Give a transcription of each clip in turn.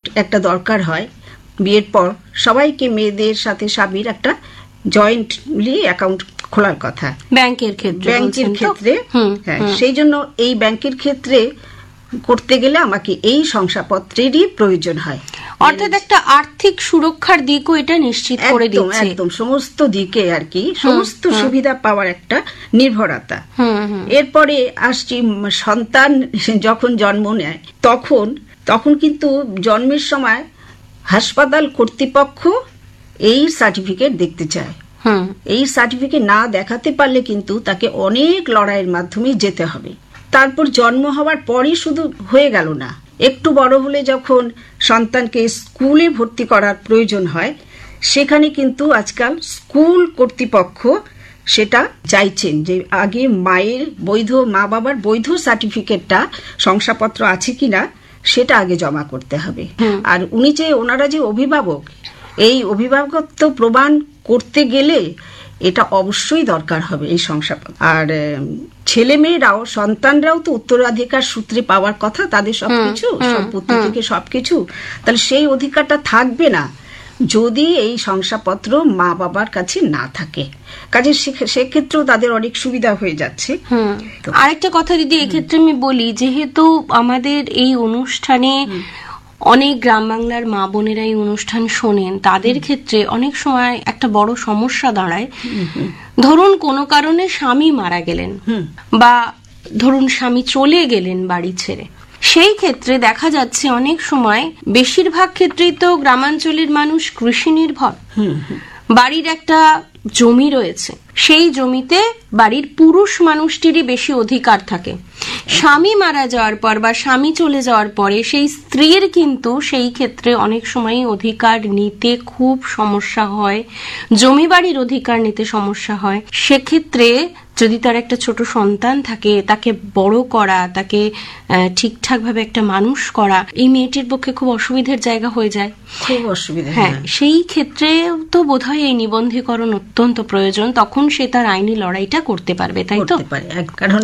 একটা দরকার হয় বিয়ের পর সবাইকে, মেয়েদের সাথে স্বামীর একটা জয়েন্টলি অ্যাকাউন্ট খোলার কথা ব্যাংকের ক্ষেত্রে। হ্যাঁ, সেই জন্য এই ব্যাংকের ক্ষেত্রে করতে গেলে আমাকে এই শংসাপত্রেরই প্রয়োজন হয়। অর্থাৎ একটা আর্থিক সুরক্ষার দিকও এটা নিশ্চিত করে দিচ্ছে। একদম সমস্ত দিকে আর কি, সমস্ত সুবিধা পাওয়ার একটা নির্ভরতা। এরপরে আসছি সন্তান যখন জন্ম নেয় তখন কিন্তু জন্মের সময় হাসপাতাল কর্তৃপক্ষ এই সার্টিফিকেট দেখতে চায়। এই সার্টিফিকেট না দেখাতে পারলে কিন্তু তাকে অনেক লড়াইয়ের মাধ্যমে যেতে হবে। তারপর জন্ম হওয়ার পরই শুধু হয়ে গেল না, একটু বড় হলে যখন সন্তানকে স্কুলে ভর্তি করার প্রয়োজন হয়, সেখানে কিন্তু আজকাল স্কুল কর্তৃপক্ষ সেটা চাইছেন যে আগে মায়ের বৈধ, মা বাবার বৈধ সার্টিফিকেটটা, শংসাপত্র আছে কিনা সেটা আগে জমা করতে হবে। আর ওনারা যে অভিভাবক, এই অভিভাবকত্ব প্রমাণ করতে গেলে এটা অবশ্যই দরকার হবে এই শংসাপত্র। আর ছেলে মেয়েরাও, সন্তানরাও তো উত্তরাধিকার সূত্রে পাওয়ার কথা, তাদের সবকিছু, সম্পত্তি থেকে সবকিছু। তাহলে সেই অধিকারটা থাকবে না যদি এই শংসাপত্র মা বাবার কাছে না থাকে। কাজে সেক্ষেত্রেও তাদের অনেক সুবিধা হয়ে যাচ্ছে। আরেকটা কথা দিদি এক্ষেত্রে আমি বলি, যেহেতু আমাদের এই অনুষ্ঠানে অনেক গ্রাম বাংলার মা বোনেরা এই অনুষ্ঠান শোনেন, তাদের ক্ষেত্রে অনেক সময় একটা বড় সমস্যা দাঁড়ায়। ধরুন কোনো কারণে স্বামী মারা গেলেন, বা ধরুন স্বামী চলে গেলেন বাড়ি ছেড়ে, সেই ক্ষেত্রে দেখা যাচ্ছে অনেক সময়, বেশিরভাগ ক্ষেত্রেই তো গ্রামাঞ্চলের মানুষ কৃষি নির্ভর। বাড়ির একটা জমি রয়েছে, সেই জমিতে বাড়ির পুরুষ মানুষটিরই বেশি অধিকার থাকে। স্বামী মারা যাওয়ার পর বা স্বামী চলে যাওয়ার পরে সেই স্ত্রীর কিন্তু সেই ক্ষেত্রে অনেক সময় অধিকার নিতে খুব সমস্যা হয়, জমি বাড়ির অধিকার নিতে সমস্যা হয়। সেক্ষেত্রে যদি তার একটা ছোট সন্তান থাকে, তাকে বড় করা, তাকে ঠিকঠাক ভাবে একটা মানুষ করা, এই মেয়েটির পক্ষে খুব অসুবিধার জায়গা হয়ে যায়। খুব অসুবিধা। হ্যাঁ, সেই ক্ষেত্রে তো বোধহয় এই নিবন্ধীকরণ অত্যন্ত প্রয়োজন। তখন সে তার আইনি লড়াইটা করতে পারবে, তাই তো? কারণ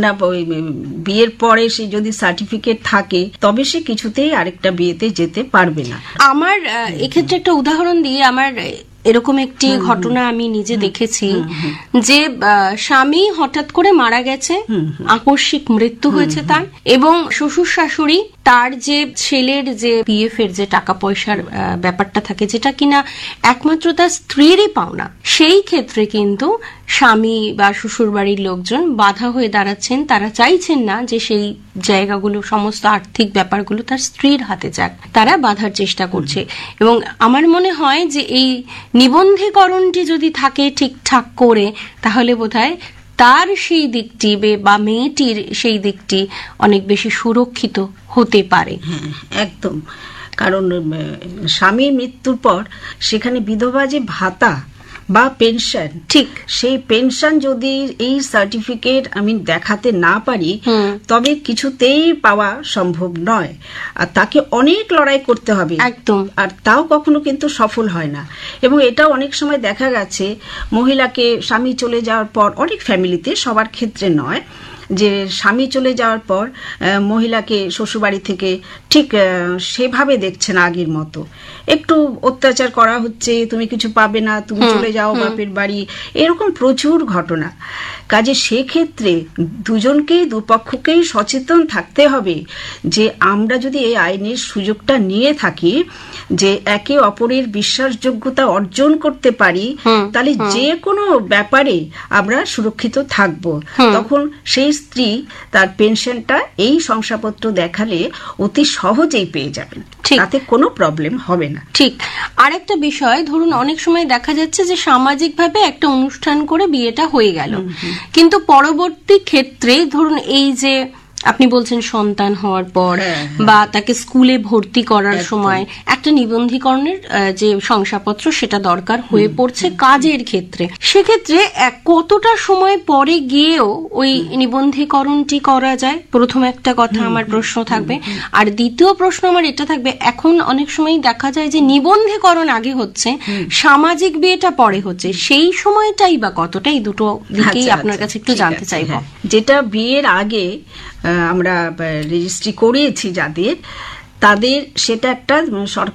বিয়ের পরে সে যদি সার্টিফিকেট থাকে, তবে সে কিছুতেই আরেকটা বিয়েতে যেতে পারবে না। আমার এক্ষেত্রে একটা উদাহরণ দিয়ে, আমার এরকম একটি ঘটনা আমি নিজে দেখেছি, যে স্বামী হঠাৎ করে মারা গেছে, আকস্মিক মৃত্যু হয়েছে তার, এবং শ্বশুর শাশুড়ি তার যে ছেলের যে পিএফ এর যে টাকা পয়সার ব্যাপারটা থাকে, যেটা কিনা একমাত্র তার স্ত্রীরই পাওনা, সেই ক্ষেত্রে কিন্তু স্বামী বা শ্বশুর বাড়ির লোকজন বাধা হয়ে দাঁড়াচ্ছেন। তারা চাইছেন না যে সেই জায়গাগুলো, সমস্ত আর্থিক ব্যাপারগুলো তার স্ত্রীর হাতে যাক, তারা বাধার চেষ্টা করছে। এবং আমার মনে হয় যে এই নিবন্ধীকরণটি যদি থাকে ঠিকঠাক করে, তাহলে বোধহয় তার সেই দিকটি বা মেয়েটির সেই দিকটি অনেক বেশি সুরক্ষিত হতে পারে। একদম। কারণ স্বামীর মৃত্যুর পর সেখানে বিধবা যে ভাতা বা পেনশন, ঠিক সেই পেনশন যদি এই সার্টিফিকেট আমি দেখাতে না পারি, তবে কিছুতেই পাওয়া সম্ভব নয়, আর তাকে অনেক লড়াই করতে হবে। একদম। আর তাও কখনো কিন্তু সফল হয় না। এবং এটাও অনেক সময় দেখা গেছে, মহিলাকে স্বামী চলে যাওয়ার পর, অনেক ফ্যামিলিতে, সবার ক্ষেত্রে নয়, যে স্বামী চলে যাওয়ার পর মহিলাকে শ্বশুরবাড়ি থেকে ঠিক সেভাবে দেখছে না আগের মতো, একটু অত্যাচার করা হচ্ছে, তুমি কিছু পাবে না, তুমি চলে যাও বাপের বাড়ি, এরকম প্রচুর ঘটনা। কাজে সেক্ষেত্রে দুজনকেই, দুপক্ষকেই সচেতন থাকতে হবে যে আমরা যদি এই আইনের সুযোগটা নিয়ে থাকি, যে একে অপরের বিশ্বাসযোগ্যতা অর্জন করতে পারি, তাহলে যে কোনো ব্যাপারে আমরা সুরক্ষিত থাকব। তখন সেই স্ত্রী তার পেনশনটা এই শংসাপত্র দেখালে অতি সহজেই পেয়ে যাবেন, তাতে কোনো প্রবলেম হবে না। ঠিক। আরেকটা বিষয়, ধরুন অনেক সময় দেখা যাচ্ছে যে সামাজিকভাবে একটা অনুষ্ঠান করে বিয়েটা হয়ে গেল, কিন্তু পরবর্তী ক্ষেত্রে ধরুন এই যে আপনি বলছেন সন্তান হওয়ার পর বা তাকে স্কুলে ভর্তি করার সময় একটা নিবন্ধীকরণের যে শংসাপত্র সেটা দরকার হয়ে পড়ছে কাজের ক্ষেত্রে, সেক্ষেত্রে কতটা সময় পরে গিয়েও ওই নিবন্ধীকরণটি করা যায়? প্রথম একটা কথা আমার প্রশ্ন থাকবে। আর দ্বিতীয় প্রশ্ন আমার এটা থাকবে, এখন অনেক সময় দেখা যায় যে নিবন্ধীকরণ আগে হচ্ছে, সামাজিক বিয়েটা পরে হচ্ছে, সেই সময়টাই বা কতটা? এই দুটো দিকেই আপনার কাছে একটু জানতে চাইব। যেটা বিয়ের আগে আমরা রেজিস্ট্রি করিয়েছি যাদের, তাদের সেটা একটা